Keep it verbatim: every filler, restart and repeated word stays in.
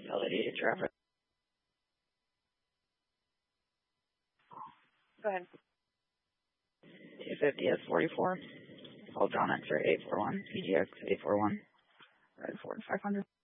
validated traffic. Go ahead. two fifty S forty-four. Hold John X-ray eight four one. P G X eight four one. Red Ford five hundred.